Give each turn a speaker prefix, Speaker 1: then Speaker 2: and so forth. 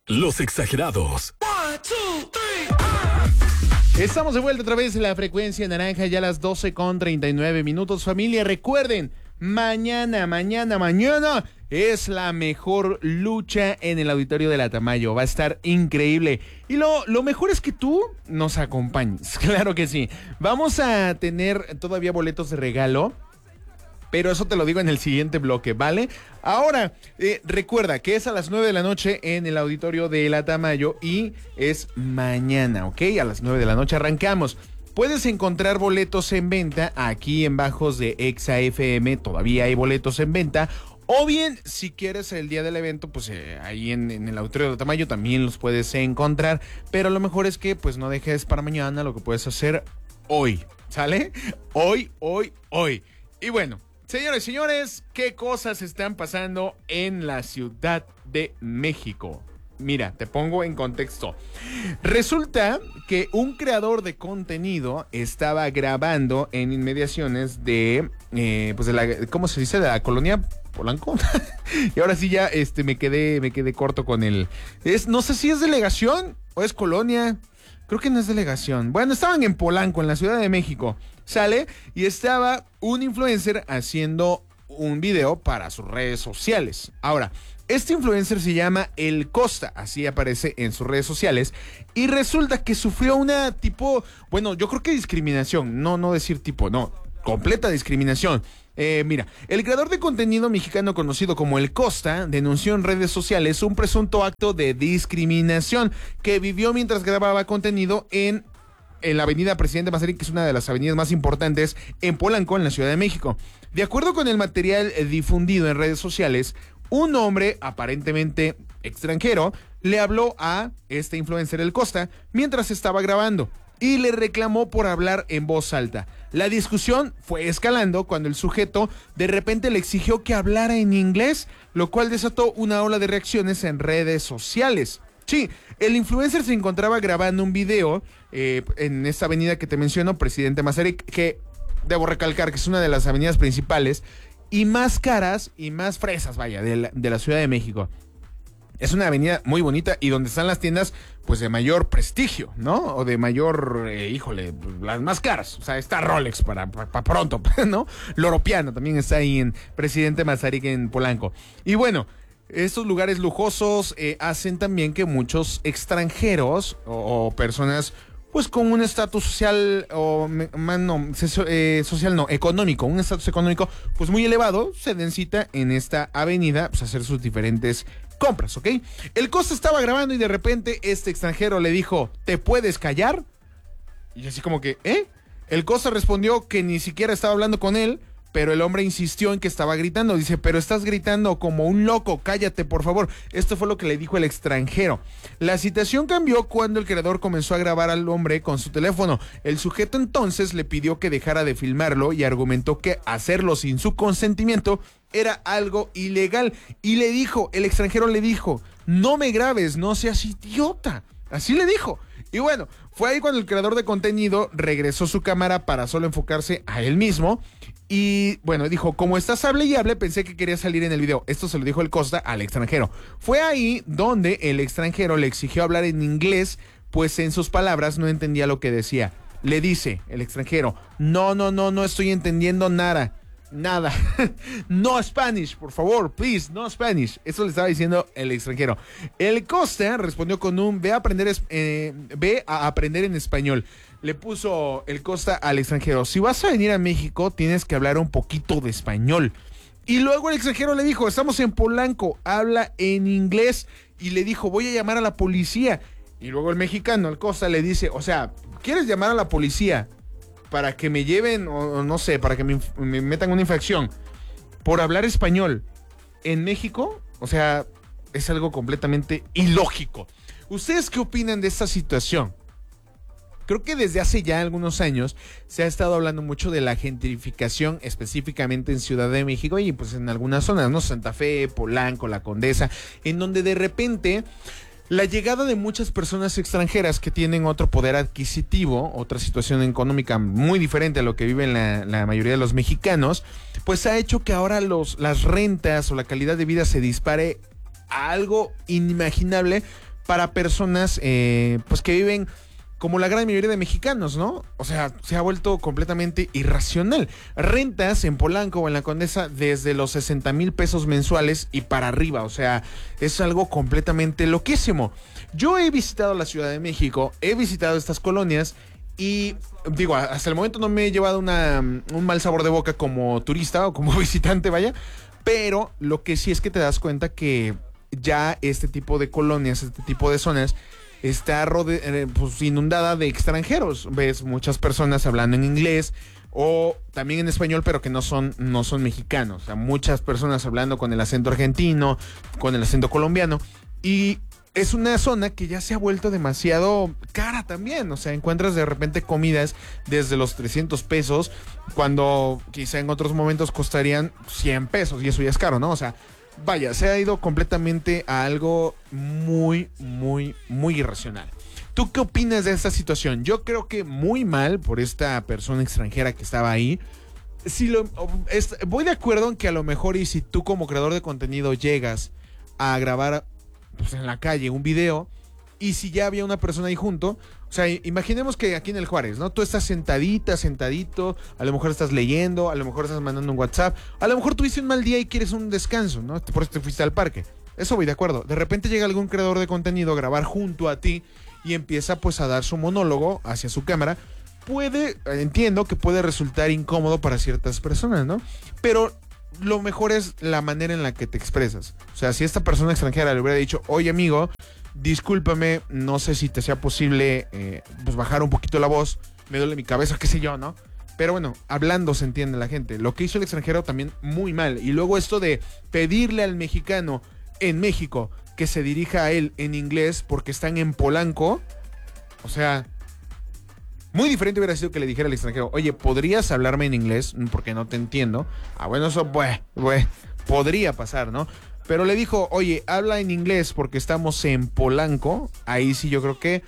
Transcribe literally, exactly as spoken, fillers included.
Speaker 1: Los exagerados.
Speaker 2: Estamos de vuelta a través de la frecuencia naranja, ya a las doce con treinta y nueve minutos. Familia, recuerden, mañana, mañana, mañana es la mejor lucha en el auditorio de la Tamayo. Va a estar increíble. Y lo, lo mejor es que tú nos acompañes. Claro que sí. Vamos a tener todavía boletos de regalo, pero eso te lo digo en el siguiente bloque, ¿vale? Ahora, eh, recuerda que es a las nueve de la noche en el auditorio de la Tamayo y es mañana, ¿ok? A las nueve de la noche arrancamos. Puedes encontrar boletos en venta aquí en Bajos de Exa F M, todavía hay boletos en venta. O bien, si quieres el día del evento, pues eh, ahí en, en el auditorio de Tamayo también los puedes encontrar. Pero lo mejor es que pues no dejes para mañana lo que puedes hacer hoy, ¿sale? Hoy, hoy, hoy. Y bueno, señores y señores, ¿qué cosas están pasando en la Ciudad de México? Mira, te pongo en contexto. Resulta que un creador de contenido estaba grabando en inmediaciones de, eh, pues de la, ¿cómo se dice? De la colonia Polanco. Y ahora sí ya, este, me quedé, me quedé corto con el, es, no sé si es delegación o es colonia. Creo que no es delegación. Bueno, estaban en Polanco, en la Ciudad de México. Sale y estaba un influencer haciendo un video para sus redes sociales. Ahora, este influencer se llama El Costa, así aparece en sus redes sociales, y resulta que sufrió una tipo, bueno, yo creo que discriminación, no, no decir tipo, no, completa discriminación. Eh, mira, el creador de contenido mexicano conocido como El Costa denunció en redes sociales un presunto acto de discriminación que vivió mientras grababa contenido en en la avenida Presidente Mazarik, que es una de las avenidas más importantes en Polanco, en la Ciudad de México. De acuerdo con el material difundido en redes sociales, un hombre aparentemente extranjero le habló a este influencer El Costa mientras estaba grabando y le reclamó por hablar en voz alta. La discusión fue escalando cuando el sujeto de repente le exigió que hablara en inglés, lo cual desató una ola de reacciones en redes sociales. Sí, el influencer se encontraba grabando un video eh, en esta avenida que te menciono, Presidente Mazarik, que debo recalcar que es una de las avenidas principales y más caras y más fresas, vaya, de la, de la Ciudad de México. Es una avenida muy bonita y donde están las tiendas, pues, de mayor prestigio, ¿no? O de mayor, eh, híjole, las más caras. O sea, está Rolex para, para, para pronto, ¿no? Loro Piana también está ahí en Presidente Mazarik, en Polanco. Y bueno, estos lugares lujosos eh, hacen también que muchos extranjeros o, o personas pues con un estatus social o man, no, eh, social no, económico, un estatus económico pues muy elevado, se den cita en esta avenida pues a hacer sus diferentes compras, ¿ok? El Costa estaba grabando y de repente este extranjero le dijo, ¿te puedes callar? Y así como que, ¿eh? El Costa respondió que ni siquiera estaba hablando con él, pero el hombre insistió en que estaba gritando. Dice, pero estás gritando como un loco, cállate por favor. Esto fue lo que le dijo el extranjero. La situación cambió cuando el creador comenzó a grabar al hombre con su teléfono. El sujeto entonces le pidió que dejara de filmarlo y argumentó que hacerlo sin su consentimiento era algo ilegal. Y le dijo, el extranjero le dijo, no me grabes, no seas idiota. Así le dijo. Y bueno, fue ahí cuando el creador de contenido regresó su cámara para solo enfocarse a él mismo. Y bueno, dijo, como estás hable y hable, pensé que quería salir en el video. Esto se lo dijo el Costa al extranjero. Fue ahí donde el extranjero le exigió hablar en inglés, pues en sus palabras no entendía lo que decía. Le dice el extranjero, no, no, no, no estoy entendiendo nada. Nada. No Spanish, por favor, please, no Spanish. Eso le estaba diciendo el extranjero. El Costa respondió con un ve a aprender, eh, ve a aprender en español. Le puso el Costa al extranjero, si vas a venir a México, tienes que hablar un poquito de español. Y luego el extranjero le dijo, estamos en Polanco, habla en inglés. Y le dijo, voy a llamar a la policía. Y luego el mexicano, el Costa, le dice, o sea, ¿quieres llamar a la policía para que me lleven, o no sé, para que me, me metan una infracción por hablar español en México? O sea, es algo completamente ilógico. ¿Ustedes qué opinan de esta situación? Creo que desde hace ya algunos años se ha estado hablando mucho de la gentrificación, específicamente en Ciudad de México y pues en algunas zonas, ¿no? Santa Fe, Polanco, La Condesa, en donde de repente la llegada de muchas personas extranjeras que tienen otro poder adquisitivo, otra situación económica muy diferente a lo que viven la, la mayoría de los mexicanos, pues ha hecho que ahora los, las rentas o la calidad de vida se dispare a algo inimaginable, para personas eh, pues que viven como la gran mayoría de mexicanos, ¿no? O sea, se ha vuelto completamente irracional. Rentas en Polanco o en La Condesa desde los sesenta mil pesos mensuales y para arriba. O sea, es algo completamente loquísimo. Yo he visitado la Ciudad de México, he visitado estas colonias y digo, hasta el momento no me he llevado una, un mal sabor de boca como turista o como visitante, vaya. Pero lo que sí es que te das cuenta que ya este tipo de colonias, este tipo de zonas está rode- eh, pues, inundada de extranjeros. Ves muchas personas hablando en inglés o también en español, pero que no son, no son mexicanos. O sea, muchas personas hablando con el acento argentino, con el acento colombiano. Y es una zona que ya se ha vuelto demasiado cara también. O sea, encuentras de repente comidas desde los trescientos pesos, cuando quizá en otros momentos costarían cien pesos. Y eso ya es caro, ¿no? O sea, vaya, se ha ido completamente a algo muy, muy, muy irracional. ¿Tú qué opinas de esta situación? Yo creo que muy mal por esta persona extranjera que estaba ahí. Si lo, es, voy de acuerdo en que a lo mejor y si tú como creador de contenido llegas a grabar pues, en la calle un video y si ya había una persona ahí junto, o sea, imaginemos que aquí en el Juárez, ¿no? Tú estás sentadita, sentadito, a lo mejor estás leyendo, a lo mejor estás mandando un WhatsApp, a lo mejor tuviste un mal día y quieres un descanso, ¿no? Por eso te fuiste al parque. Eso voy de acuerdo. De repente llega algún creador de contenido a grabar junto a ti y empieza pues a dar su monólogo hacia su cámara. Puede, entiendo que puede resultar incómodo para ciertas personas, ¿no? Pero lo mejor es la manera en la que te expresas. O sea, si esta persona extranjera le hubiera dicho, oye amigo, discúlpame, no sé si te sea posible eh, pues bajar un poquito la voz, me duele mi cabeza, qué sé yo, ¿no? Pero bueno, hablando se entiende la gente. Lo que hizo el extranjero también muy mal. Y luego esto de pedirle al mexicano en México que se dirija a él en inglés porque están en Polanco, o sea, muy diferente hubiera sido que le dijera al extranjero, oye, ¿podrías hablarme en inglés? Porque no te entiendo. Ah, bueno, eso, pues, pues, podría pasar, ¿no? Pero le dijo, oye, habla en inglés porque estamos en Polanco. Ahí sí yo creo que